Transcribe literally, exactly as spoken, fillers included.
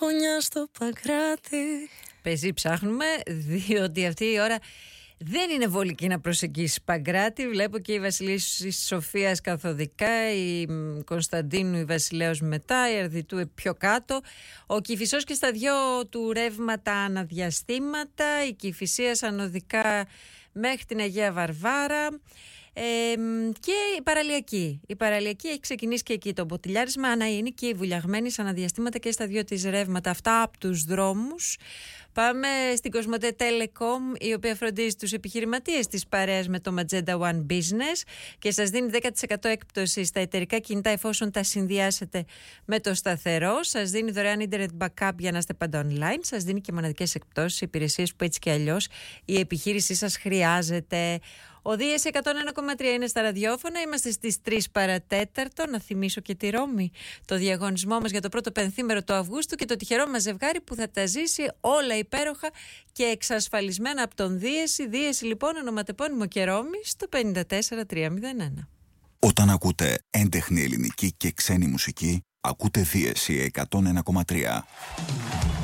γωνιά στο Παγκράτη. Παίζει, ψάχνουμε, διότι αυτή η ώρα δεν είναι βολική να προσεγγίσει Παγκράτη. Βλέπω και η Βασιλής Σοφίας καθοδικά, η Κωνσταντίνου η Βασιλέως μετά, η Αρδιτού πιο κάτω. Ο Κηφισός και στα δυο του ρεύματα αναδιαστήματα, η Κηφισίας ανωδικά μέχρι την Αγία Βαρβάρα. Ε, και η παραλιακή. Η παραλιακή έχει ξεκινήσει και εκεί το μποτιλιάρισμα. Ανά είναι και η βουλιαγμένη σε αναδιαστήματα και στα δυο της ρεύματα. Αυτά από τους δρόμους. Πάμε στην Κοσμοτέ Telecom, η οποία φροντίζει τους επιχειρηματίες της παρέας με το Magenta One Business και σας δίνει δέκα τοις εκατό έκπτωση στα εταιρικά κινητά εφόσον τα συνδυάσετε με το σταθερό. Σας δίνει δωρεάν internet backup για να είστε πάντα online. Σας δίνει και μοναδικές εκπτώσεις, υπηρεσίες που έτσι και αλλιώς η επιχείρησή σας χρειάζεται. Ο Δίες εκατόν ένα κόμμα τρία είναι στα ραδιόφωνα. Είμαστε στις τρεις παρατέταρτο. Να θυμίσω και τη Ρώμη. Το διαγωνισμό μας για το πρώτο πενθήμερο του Αυγούστου και το τυχερό μας ζευγάρι που θα τα ζήσει όλα υπέροχα και εξασφαλισμένα από τον Δίεση. Δίεση λοιπόν, ονοματεπώνυμο και Ρώμη στο πέντε τέσσερα τρία μηδέν ένα. Όταν ακούτε έντεχνη ελληνική και ξένη μουσική, ακούτε Δίεση εκατόν ένα κόμμα τρία.